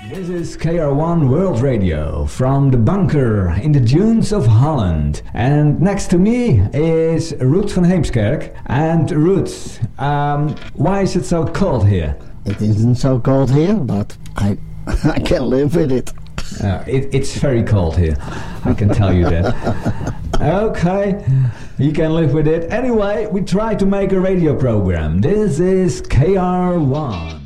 This is KR1 World Radio from the bunker in the dunes of Holland. And next to me is Ruud van Heemskerk. And Ruud, why is it so cold here? It isn't so cold here, but I can live with it. It's very cold here, I can tell you that. Okay, you can live with it. Anyway, we try to make a radio program. This is KR1.